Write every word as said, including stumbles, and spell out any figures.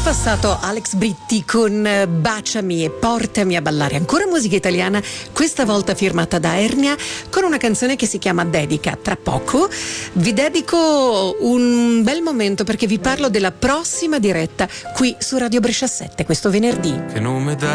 passato Alex Britti con Baciami e portami a ballare, ancora musica italiana, questa volta firmata da Ernia, con una canzone che si chiama Dedica. Tra poco vi dedico un bel momento perché vi parlo della prossima diretta qui su Radio Brescia sette questo venerdì. Che nome dai